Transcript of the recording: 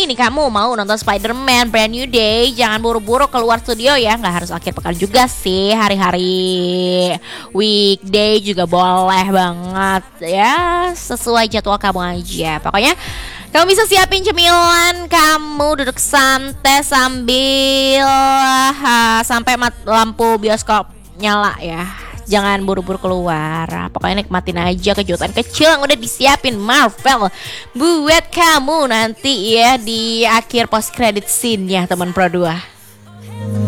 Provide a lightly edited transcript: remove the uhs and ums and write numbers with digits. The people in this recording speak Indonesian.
ini kamu mau nonton Spider-Man Brand New Day, jangan buru-buru keluar studio ya. Nggak harus akhir pekan juga sih, hari-hari weekday juga boleh banget ya, sesuai jadwal kamu aja. Pokoknya kamu bisa siapin cemilan, kamu duduk santai sambil sampai lampu bioskop nyala ya. Jangan buru-buru keluar. Pokoknya nikmatin aja kejutan kecil yang udah disiapin Marvel buat kamu nanti ya di akhir post credit scene-nya teman Pro 2.